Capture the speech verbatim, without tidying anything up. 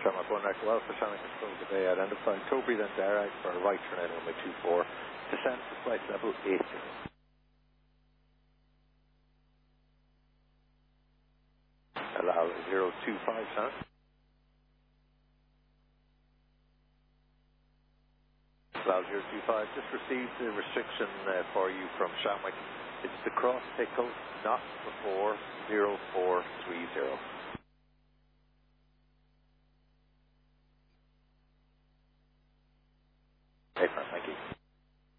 Shamrock one Echo Alpha, Shamrock Control the Bay, identifying Toby then Derek for a right turn in runway two four, descent to flight level eight. Allow zero two five, sound. Allow zero two five, just received the restriction uh, for you from Shamrock. It's the cross takeout, not before zero four three zero.